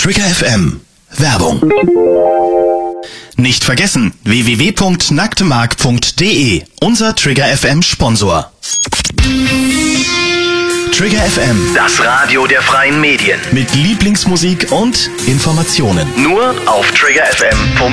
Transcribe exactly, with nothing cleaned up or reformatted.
Trigger F M. Werbung. Nicht vergessen, w w w punkt nacktemark punkt d e, unser Trigger F M Sponsor. Trigger F M, das Radio der freien Medien. Mit Lieblingsmusik und Informationen. Nur auf trigger f m punkt d e.